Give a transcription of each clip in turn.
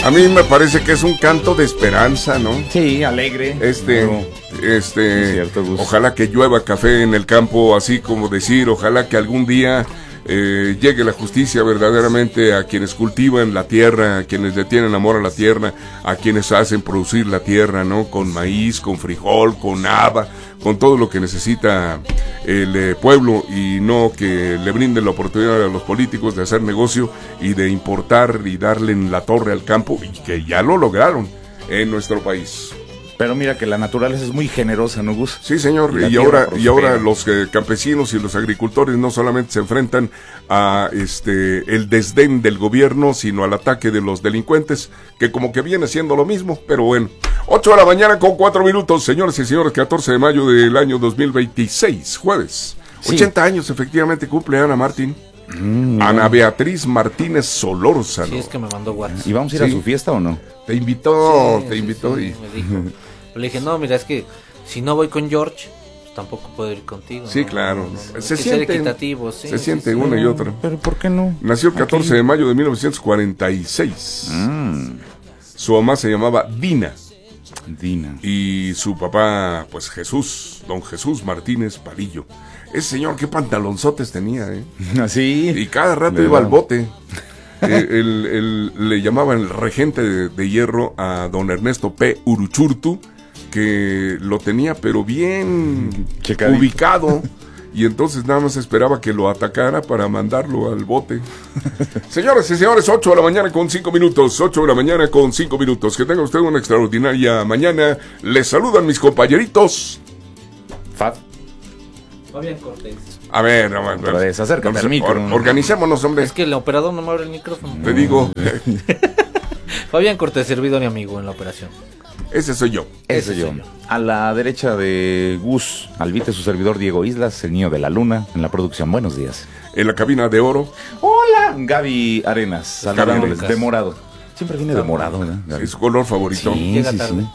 A mí me parece que es un canto de esperanza, ¿no? Sí, alegre. Cierto, ojalá que llueva café en el campo, así como decir, ojalá que algún día llegue la justicia verdaderamente a quienes cultivan la tierra, a quienes le tienen amor a la tierra, a quienes hacen producir la tierra, ¿no? Con maíz, con frijol, con haba, con todo lo que necesita el pueblo, y no que le brinden la oportunidad a los políticos de hacer negocio y de importar y darle en la torre al campo, y que ya lo lograron en nuestro país. Pero mira que la naturaleza es muy generosa, ¿no, Gus? Sí, señor, y ahora los campesinos y los agricultores no solamente se enfrentan a el desdén del gobierno, sino al ataque de los delincuentes, que como que viene siendo lo mismo, pero bueno. 8 de la mañana con 4 minutos, señores y señores, 14 de mayo del año 2026, jueves. Sí. 80 años efectivamente cumple Ana Martín. Ana Beatriz Martínez Solórzano. Sí, es que me mandó WhatsApp. ¿Y vamos a ir a su fiesta o no? Te invitó, sí, y... me dijo. Le dije, no, mira, es que si no voy con George, pues tampoco puedo ir contigo. Sí, ¿no? claro. No, se siente equitativo, sí, se siente una y otra. Pero ¿por qué no? Nació el 14 de mayo de 1946. Su mamá se llamaba Dina. Y su papá, pues Jesús, don Jesús Martínez Palillo. Ese señor, qué pantalonzotes tenía, Así. Y cada rato iba al bote. Le llamaban el regente de hierro a don Ernesto P. Uruchurtu, que lo tenía pero bien checadito, ubicado, y entonces nada más esperaba que lo atacara para mandarlo al bote. Señoras y señores, 8 de la mañana con 5 minutos, 8 de la mañana con 5 minutos. Que tenga usted una extraordinaria mañana. Les saludan mis compañeritos. Fabián Cortés. A ver, acércate al micro. Organicémonos, hombre. Es que el operador no me abre el micrófono. Te digo. Fabián Cortés, servidor y amigo en la operación. Ese soy yo. Ese yo. A la derecha de Gus Albite, su servidor Diego Islas, el niño de la luna, en la producción. Buenos días. En la cabina de oro. Hola, Gaby Arenas, saludándoles de morado. Siempre viene de morado, ¿verdad? Es su color favorito. Sí.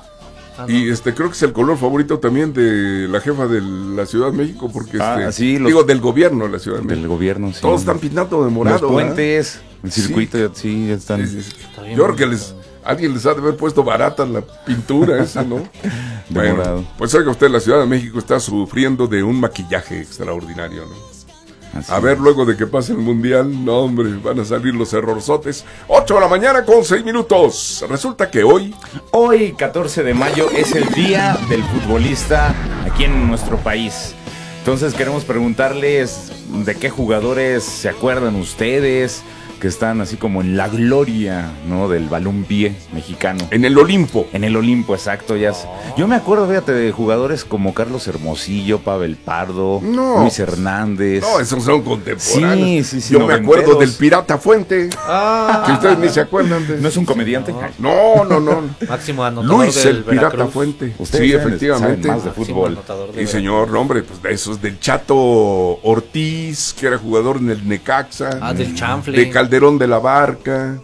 Y creo que es el color favorito también de la jefa de la Ciudad de México, porque del gobierno de la Ciudad de México. Del gobierno, sí. Todos están pintando de morado. Los puentes, el circuito, sí, ya están. Yo creo que alguien les ha de haber puesto barata la pintura esa, ¿no? Morado. Pues oiga usted, la Ciudad de México está sufriendo de un maquillaje extraordinario, ¿no? A ver, luego de que pase el mundial, no, hombre, van a salir los errorzotes. 8 de la mañana con 6 minutos. Resulta que hoy, 14 de mayo, es el día del futbolista aquí en nuestro país. Entonces queremos preguntarles de qué jugadores se acuerdan ustedes, que están así como en la gloria, ¿no?, del balompié mexicano. En el Olimpo. En el Olimpo, exacto. Yo me acuerdo, fíjate, de jugadores como Carlos Hermosillo, Pavel Pardo, Luis Hernández. No, esos son contemporáneos. Sí, Yo me acuerdo del Pirata Fuente, que ustedes ni se acuerdan de... ¿No es un comediante? No. Máximo anotador Luis el Pirata Fuente. Sí, efectivamente. Más de fútbol. Y señor, hombre, pues de esos, del Chato Ortiz, que era jugador en el Necaxa. Del Chanfle. De Calderón de la Barca,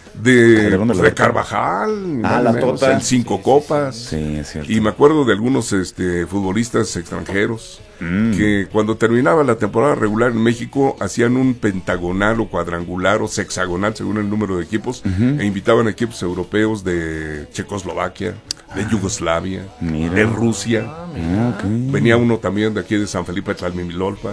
de Carvajal, la Tota, el Cinco Copas. Sí, es cierto. Y me acuerdo de algunos futbolistas extranjeros que cuando terminaba la temporada regular en México hacían un pentagonal o cuadrangular o sexagonal según el número de equipos, e invitaban a equipos europeos de Checoslovaquia, de Yugoslavia, de Rusia. Venía uno también de aquí de San Felipe Tlalmimilolpa.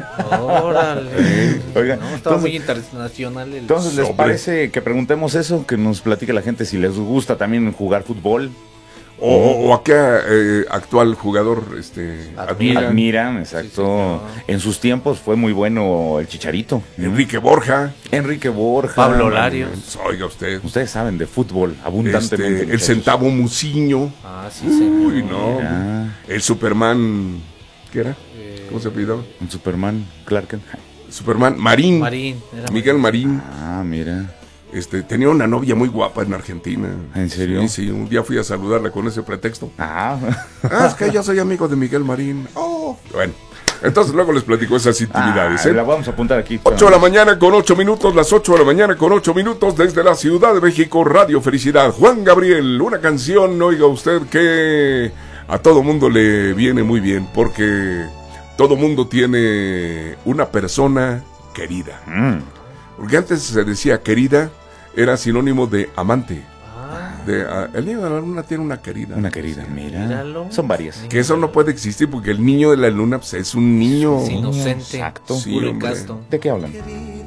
Órale. Oigan, estaba muy internacional. Entonces, ¿les parece que preguntemos eso? Que nos platique la gente si les gusta también jugar fútbol. O a qué actual jugador admiran, exacto. Sí, en sus tiempos fue muy bueno el Chicharito. Enrique Borja. Pablo Larios. Oiga usted. Ustedes saben de fútbol abundantemente. El Centavo Muciño. Sí, señor. Uy, no. El Superman. ¿Qué era? ¿Cómo se apellidaba? El Superman Clark Kent. Superman Marín. Miguel Marín. Mira. Tenía una novia muy guapa en Argentina. ¿En serio? Sí, un día fui a saludarla con ese pretexto. Es que yo soy amigo de Miguel Marín. Bueno, entonces luego les platico esas intimidades. La vamos a apuntar aquí. 8 de la mañana con 8 minutos, las 8 de la mañana con 8 minutos desde la Ciudad de México, Radio Felicidad. Juan Gabriel, una canción, oiga usted, que a todo mundo le viene muy bien, porque todo mundo tiene una persona querida. Porque antes se decía querida, era sinónimo de amante. El niño de la luna tiene una querida. Una querida, mira. Míralo. Son varias. Que eso no puede existir porque el niño de la luna pues, es un niño. Es inocente. Exacto. Sí, puro y hombre. casto. ¿De qué hablan?